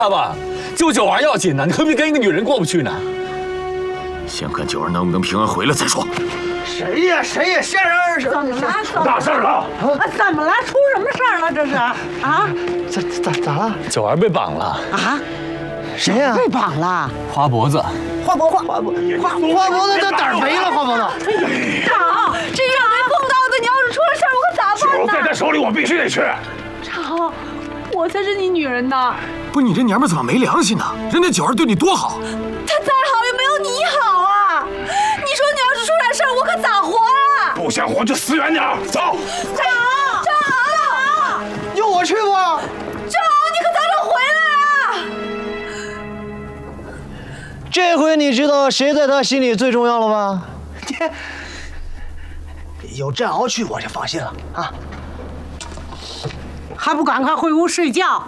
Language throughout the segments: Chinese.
爸爸，救九儿要紧呢，你何必跟一个女人过不去呢？ 先看九儿能不能平安回来再说。 谁呀？先生是怎么了？ 出大事了！ 怎么了？出什么事儿了？这是啊？ 咋了？ 九儿被绑了啊？ 谁呀？ 被绑了？ 花脖子。 花脖子他胆儿肥了，花脖子。 长，这是没碰到的，你要是出了事儿，我可咋办呢？ 在他手里，我必须得去。 长，我才是你女人呢。 不是你这娘们怎么没良心呢？人家九儿对你多好。 她再好也没有你好啊！你说你要是出点事儿，我可咋活啊？ 不想活就死远点，走。 长， 有我去不？ 长，你可早点回来啊！ 这回你知道谁在他心里最重要了吧？有郑敖去，我就放心了啊！ 还不赶快回屋睡觉？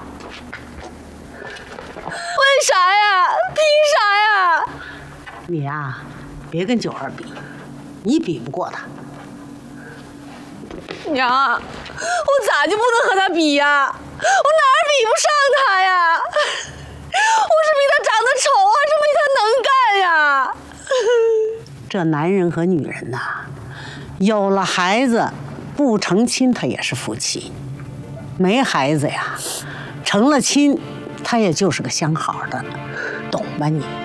为啥呀？凭啥呀？ 你呀，别跟九儿比，你比不过他。 娘，我咋就不能和他比呀？我哪儿比不上他呀？我是比他长得丑，还是比他能干呀？ 这男人和女人呐，有了孩子不成亲，他也是夫妻；没孩子呀，成了亲，他也就是个相好的，懂吧你？